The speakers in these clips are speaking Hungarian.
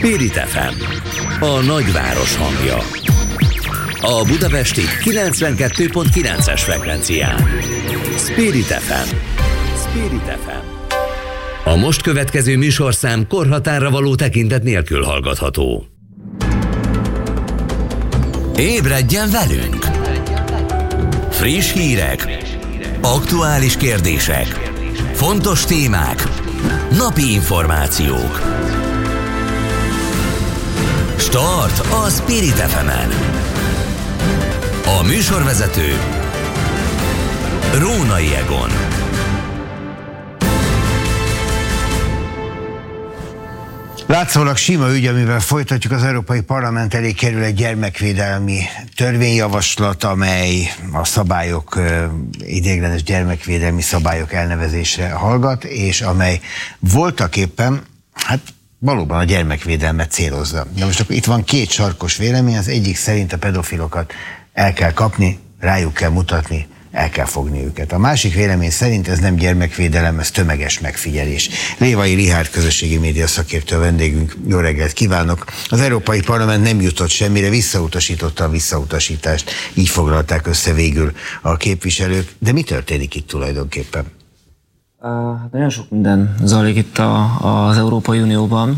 Spirit FM, a nagyváros hangja. A budapesti 92.9-es frekvencián. Spirit FM. Spirit FM. A most következő műsorszám korhatárra való tekintet nélkül hallgatható. Ébredjen velünk! Friss hírek, aktuális kérdések, fontos témák, napi információk. Start a Spirit FM-en. A műsorvezető Rónai Egon. Látszólag sima ügy, amivel folytatjuk, az Európai Parlament elé kerül egy gyermekvédelmi törvényjavaslat, amely a szabályok, ideiglenes gyermekvédelmi szabályok elnevezésre hallgat, és amely voltaképpen, valóban a gyermekvédelmet célozza. De most akkor itt van két sarkos vélemény, az egyik szerint a pedofilokat el kell kapni, rájuk kell mutatni, el kell fogni őket. A másik vélemény szerint ez nem gyermekvédelem, ez tömeges megfigyelés. Lévai Richárd közösségi média szakértő a vendégünk. Jó reggelt kívánok! Az Európai Parlament nem jutott semmire, visszautasította a visszautasítást. Így foglalták össze végül a képviselők. De mi történik itt tulajdonképpen? Nagyon sok minden zajlik itt az Európai Unióban,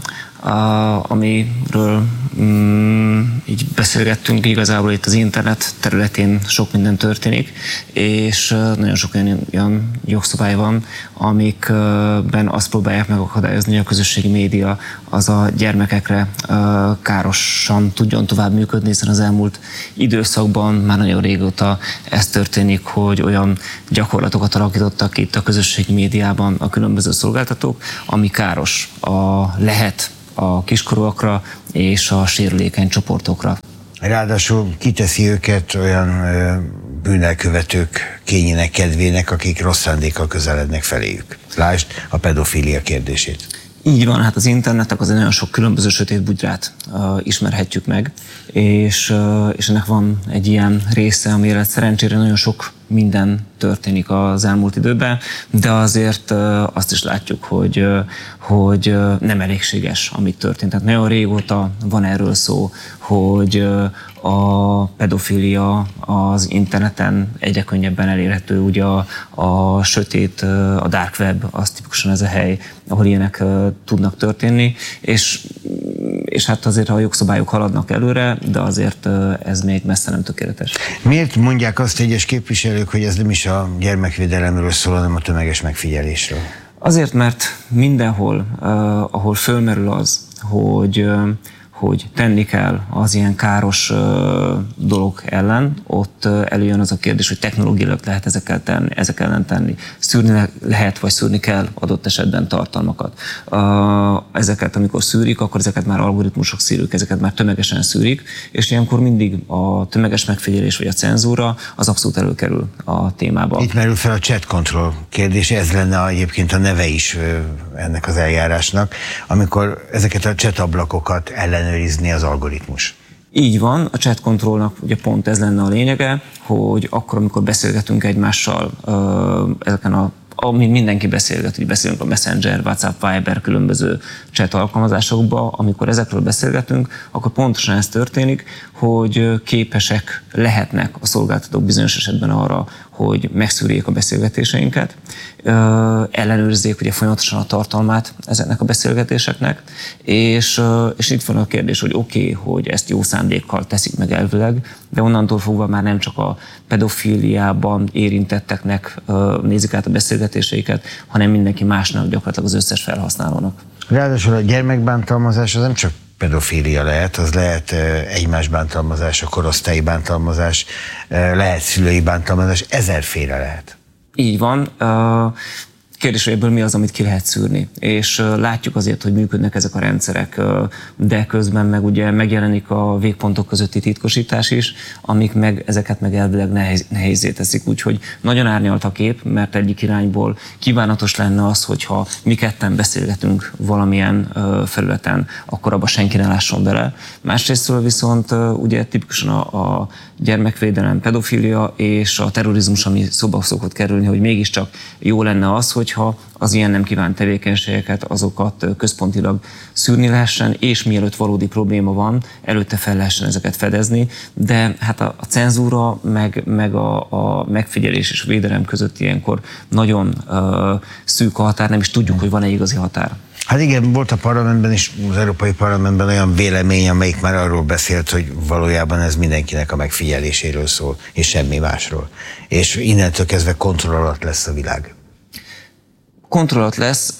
amiről így beszélgettünk, igazából itt az internet területén sok minden történik, és nagyon sok olyan jogszabály van, amikben azt próbálják megakadályozni, hogy a közösségi média az a gyermekekre károsan tudjon tovább működni, hiszen az elmúlt időszakban már nagyon régóta ez történik, hogy olyan gyakorlatokat alakítottak itt a közösségi médiában a különböző szolgáltatók, ami káros lehet a kiskorúakra és a sérülékeny csoportokra. Ráadásul kiteszi őket olyan bűnelkövetők kényének, kedvének, akik rossz szándékkal közelednek feléjük. Lásd a pedofília kérdését. Így van, az internetnek azért nagyon sok különböző sötét bugyrát ismerhetjük meg, és ennek van egy ilyen része, amire szerencsére nagyon sok minden történik az elmúlt időben, de azért azt is látjuk, hogy nem elégséges, amit történt. Tehát nagyon régóta van erről szó, hogy a pedofília az interneten egyre könnyebben elérhető, ugye a sötét, a dark web, az tipikusan ez a hely, ahol ilyenek tudnak történni, és azért a jogszabályok haladnak előre, de azért ez még messze nem tökéletes. Miért mondják azt egyes képviselők, hogy ez nem is a gyermekvédelemről szól, hanem a tömeges megfigyelésről? Azért, mert mindenhol, ahol fölmerül az, hogy tenni kell az ilyen káros dolog ellen, ott előjön az a kérdés, hogy technológiailag lehet ezek ellen tenni. Szűrni lehet, vagy szűrni kell adott esetben tartalmakat. Ezeket, amikor szűrik, akkor ezeket már algoritmusok szűrik, ezeket már tömegesen szűrik, és ilyenkor mindig a tömeges megfigyelés vagy a cenzúra az abszolút előkerül a témába. Itt merül fel a chat control kérdése, ez lenne egyébként a neve is ennek az eljárásnak, amikor ezeket a chat ablakokat ellenőrizni az algoritmus. Így van, a chat controlnak ugye pont ez lenne a lényege, hogy akkor, amikor beszélgetünk egymással ezeken amit mindenki beszélget, hogy beszélünk a Messenger, WhatsApp, Viber, különböző chat alkalmazásokba, amikor ezekről beszélgetünk, akkor pontosan ez történik, hogy képesek lehetnek a szolgáltatók bizonyos esetben arra, hogy megszűrjék a beszélgetéseinket, ellenőrizzék ugye folyamatosan a tartalmát ezeknek a beszélgetéseknek, és itt van a kérdés, hogy oké, hogy ezt jó szándékkal teszik meg elvileg, de onnantól fogva már nem csak a pedofíliában érintetteknek nézik át a beszélgetéseiket, hanem mindenki másnak, gyakorlatilag az összes felhasználónak. Ráadásul a gyermekbántalmazás az nem csak pedofília lehet, az lehet egymás bántalmazás, a korosztályi bántalmazás, lehet szülői bántalmazás, ezerféle lehet. Így van. Kérdés, hogy ebből mi az, amit ki lehet szűrni. És látjuk azért, hogy működnek ezek a rendszerek, de közben meg ugye megjelenik a végpontok közötti titkosítás is, amik meg ezeket meg elvileg nehézzé teszik. Úgyhogy nagyon árnyalt a kép, mert egyik irányból kívánatos lenne az, hogyha mi ketten beszélgetünk valamilyen felületen, akkor abba senki ne lásson bele. Másrésztről viszont ugye tipikusan a gyermekvédelem, pedofília és a terrorizmus, ami szóba szokott kerülni, hogy mégiscsak jó lenne az, hogy hogyha az ilyen nem kívánt tevékenységeket, azokat központilag szűrni lehessen, és mielőtt valódi probléma van, előtte fel lehessen ezeket fedezni, de hát a cenzúra meg a megfigyelés és védelem között ilyenkor nagyon szűk a határ, nem is tudjuk, hogy van-e igazi határ. Hát igen, volt a parlamentben is, az Európai Parlamentben olyan vélemény, amelyik már arról beszélt, hogy valójában ez mindenkinek a megfigyeléséről szól, és semmi másról. És innentől kezdve kontroll alatt lesz a világ. Kontroll alatt lesz,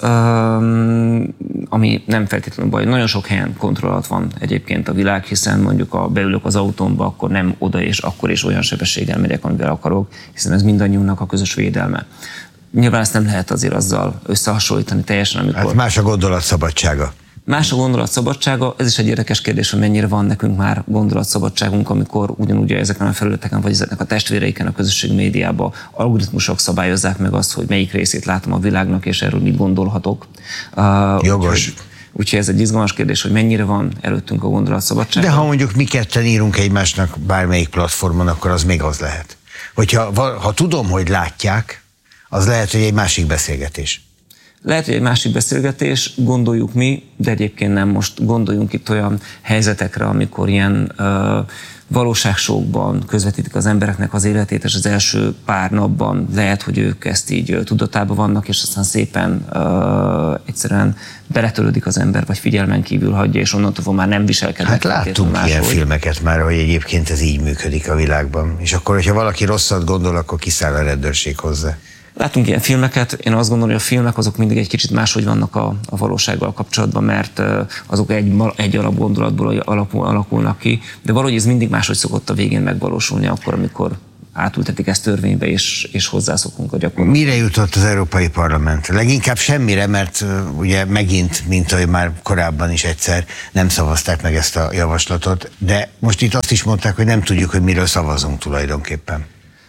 ami nem feltétlenül baj. Nagyon sok helyen kontroll alatt van egyébként a világ, hiszen mondjuk beülök az autómba, akkor nem oda és akkor és olyan sebességgel megyek, amivel akarok, hiszen ez mindannyiunknak a közös védelme. Nyilván ezt nem lehet azért azzal összehasonlítani teljesen, amikor... Hát más a gondolatszabadsága. Más a gondolatszabadsága, ez is egy érdekes kérdés, hogy mennyire van nekünk már gondolatszabadságunk, amikor ugyanúgy ezeken a felületeken, vagy ezeknek a testvéreiken a közösségi médiában algoritmusok szabályozzák meg azt, hogy melyik részét látom a világnak, és erről mit gondolhatok. Jogos. Úgyhogy ez egy izgalmas kérdés, hogy mennyire van előttünk a gondolatszabadság. De ha mondjuk mi ketten írunk egymásnak bármelyik platformon, akkor az még az lehet. Ha tudom, hogy látják, az lehet, hogy egy másik beszélgetés. Lehet, hogy egy másik beszélgetés, gondoljuk mi, de egyébként nem. Most gondoljunk itt olyan helyzetekre, amikor ilyen valóságsókban közvetítik az embereknek az életét, és az első pár napban lehet, hogy ők ezt így tudatában vannak, és aztán szépen egyszerűen beletörődik az ember, vagy figyelmen kívül hagyja, és onnantól már nem viselkedik. Hát láttunk ilyen filmeket már, hogy egyébként ez így működik a világban. És akkor, hogyha valaki rosszat gondol, akkor kiszáll a rendőrség hozzá. Látunk ilyen filmeket, én azt gondolom, hogy a filmek azok mindig egy kicsit máshogy vannak a valósággal kapcsolatban, mert azok egy alapgondolatból alakulnak ki, de valahogy ez mindig máshogy szokott a végén megvalósulni, akkor, amikor átültetik ezt törvénybe, és hozzászokunk a gyakorlatban. Mire jutott az Európai Parlament? Leginkább semmire, mert ugye megint, mint ahogy már korábban is egyszer, nem szavazták meg ezt a javaslatot, de most itt azt is mondták, hogy nem tudjuk, hogy miről szavazunk tulajdonképpen.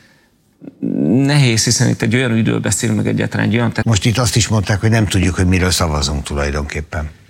Nehéz, hiszen itt egy olyan ügyről beszélünk meg egyáltalán egy olyan... Most itt azt is mondták, hogy nem tudjuk, hogy miről szavazunk tulajdonképpen.